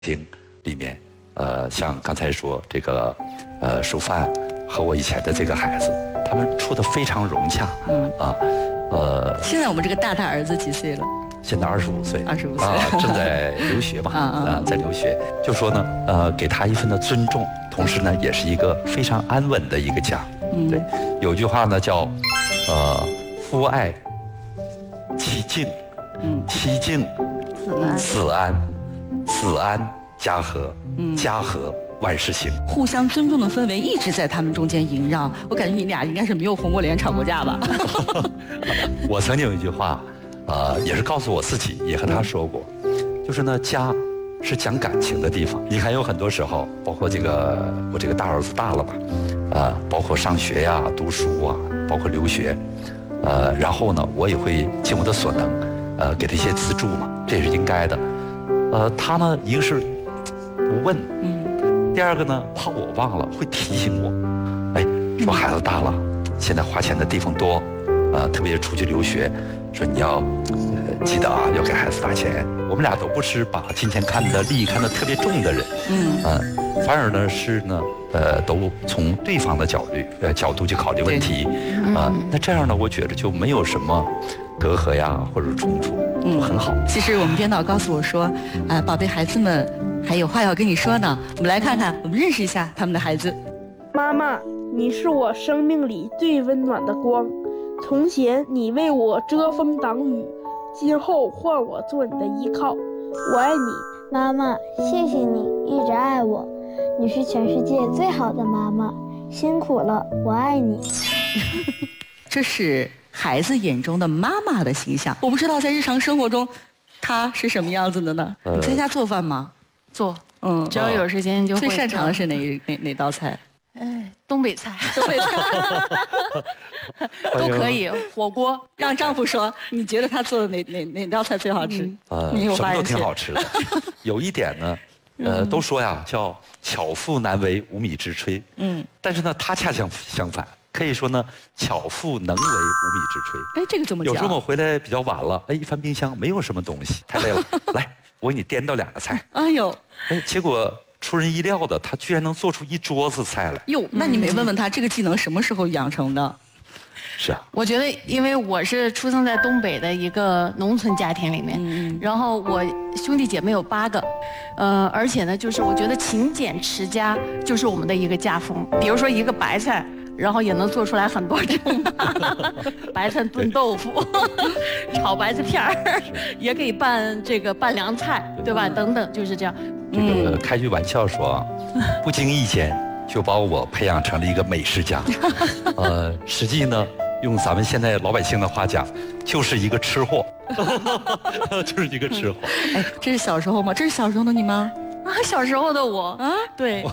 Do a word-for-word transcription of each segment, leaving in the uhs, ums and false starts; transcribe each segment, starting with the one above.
庭里面，呃，像刚才说这个，呃，淑范和我以前的这个孩子，他们处得非常融洽，嗯啊，呃。 现在我们这个大大儿子几岁了？ 现在二十五岁， 二十五岁啊，正在留学吧，啊，在留学。就说呢，呃，给他一份的尊重，同时呢，也是一个非常安稳的一个家。嗯，对，有句话呢叫，呃，夫爱妻敬，嗯，妻敬子安， 子安，子安家和，嗯，家和万事兴。 互相尊重的氛围一直在他们中间萦绕。我感觉你俩应该是没有红过脸、吵过架吧？ 我曾经有一句话。呃，也是告诉我自己，也和他说过，就是呢，家是讲感情的地方。你看，有很多时候，包括这个我这个大儿子大了吧，呃，包括上学呀、读书啊，包括留学，呃，然后呢，我也会尽我的所能，呃，给他一些资助嘛，这也是应该的。呃，他呢，一个是不问，嗯，第二个呢，怕我忘了，会提醒我，哎，说孩子大了，现在花钱的地方多。呃，特别出去留学，说你要、呃、记得啊，要给孩子打钱。我们俩都不是把金钱看得利益看得特别重的人，嗯，呃，反而呢是呢，呃，都从对方的角度呃角度去考虑问题，啊、呃，那这样呢，我觉得就没有什么隔阂呀或者冲突，嗯，很好。 其实我们编导告诉我说，啊、呃，宝贝孩子们还有话要跟你说呢。我们来看看，我们认识一下他们的孩子。 妈妈，你是我生命里最温暖的光。从前你为我遮风挡雨，今后换我做你的依靠，我爱你。 妈妈，谢谢你一直爱我，你是全世界最好的妈妈，辛苦了，我爱你。 这是孩子眼中的妈妈的形象。我不知道在日常生活中她是什么样子的呢？呃、你在家做饭吗？ 做，嗯，只要有时间就会。 最擅长的是哪哪哪道菜？ 哎，东北菜， 东北菜都可以。火锅， 让丈夫说，你觉得他做的哪哪哪道菜最好吃？ 呃，什么都挺好吃的。有一点呢，呃，都说呀，叫巧妇难为无米之炊。嗯，但是呢，他恰相相反，可以说呢，巧妇能为无米之炊。 哎，这个怎么讲？ 有时候我回来比较晚了，哎，一翻冰箱没有什么东西，太累了，来，我给你颠倒两个菜。 哎呦， 哎，结果。出人意料的，他居然能做出一桌子菜来。 哟，那你没问问他这个技能什么时候养成的？ 是啊， 我觉得，因为我是出生在东北的一个农村家庭里面，嗯、然后我兄弟姐妹有八个，呃，而且呢，就是我觉得勤俭持家就是我们的一个家风。比如说一个白菜。然后也能做出来很多种白菜炖豆腐炒白菜片儿，也可以拌这个拌凉菜，对吧？等等，就是这样。 这个开句玩笑说，不经意间就把我培养成了一个美食家。呃，实际呢，用咱们现在老百姓的话讲，就是一个吃货，就是一个吃货。 哎，这是小时候吗？这是小时候的你吗？ 啊，小时候的我啊，对，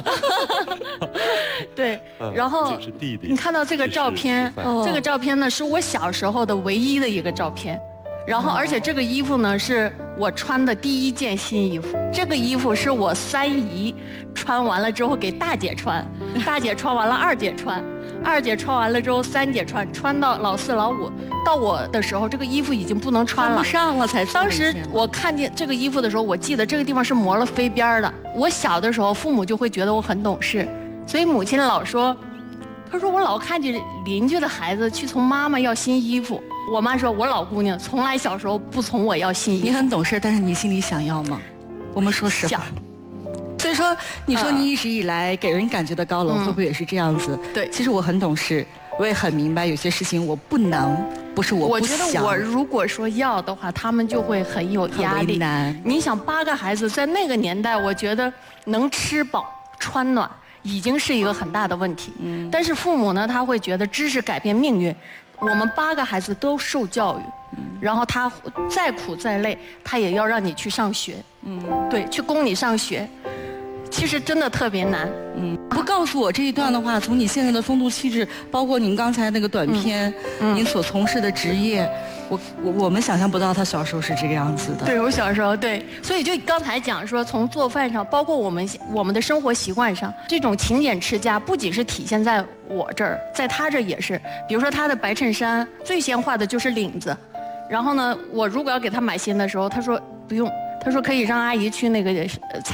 对，然后你看到这个照片，这个照片呢是我小时候的唯一的一个照片，然后而且这个衣服呢是我穿的第一件新衣服，这个衣服是我三姨穿完了之后给大姐穿，大姐穿完了二姐穿，二姐穿完了之后三姐穿，穿到老四老五，到我的时候这个衣服已经不能穿了， 穿不上了才。 当时我看见这个衣服的时候，我记得这个地方是磨了飞边的。我小的时候，父母就会觉得我很懂事，所以母亲老说，她说我老看见邻居的孩子去从妈妈要新衣服。我妈说我老姑娘从来小时候不从我要新衣服。 你很懂事，但是你心里想要吗？我们说实话。所以说，你说你一直以来给人感觉的高冷，会不会也是这样子？ 对， 其实我很懂事，我也很明白有些事情我不能，不是我不想。 我觉得我如果说要的话，他们就会很有压力。 难。 你想八个孩子在那个年代，我觉得能吃饱穿暖已经是一个很大的问题。嗯。但是父母呢，他会觉得知识改变命运，我们八个孩子都受教育，嗯、然后他再苦再累，他也要让你去上学。嗯。对，去供你上学。其实真的特别难， 嗯，不告诉我这一段的话，从你现在的风度气质，包括您刚才那个短片，嗯嗯、您所从事的职业，我我我们想象不到他小时候是这个样子的。 对，我小时候对，所以就刚才讲说，从做饭上，包括我们我们的生活习惯上，这种勤俭持家，不仅是体现在我这儿，在他这儿也是。比如说他的白衬衫，最先画的就是领子，然后呢，我如果要给他买新的时候，他说不用。 他说可以让阿姨去那个